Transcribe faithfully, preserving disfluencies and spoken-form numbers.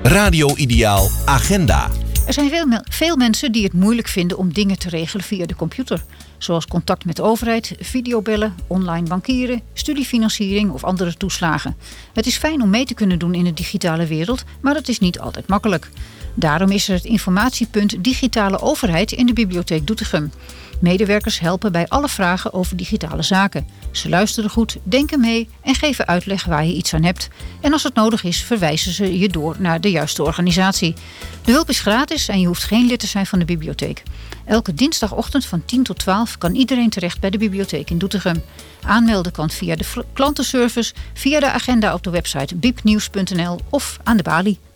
Radio Ideaal Agenda. Er zijn veel, me- veel mensen die het moeilijk vinden om dingen te regelen via de computer. Zoals contact met de overheid, videobellen, online bankieren, studiefinanciering of andere toeslagen. Het is fijn om mee te kunnen doen in de digitale wereld, maar het is niet altijd makkelijk. Daarom is er het informatiepunt Digitale Overheid in de Bibliotheek Doetinchem. Medewerkers helpen bij alle vragen over digitale zaken. Ze luisteren goed, denken mee en geven uitleg waar je iets aan hebt. En als het nodig is, verwijzen ze je door naar de juiste organisatie. De hulp is gratis en je hoeft geen lid te zijn van de bibliotheek. Elke dinsdagochtend van tien tot twaalf kan iedereen terecht bij de bibliotheek in Doetinchem. Aanmelden kan via de klantenservice, via de agenda op de website bibnieuws punt n l of aan de balie.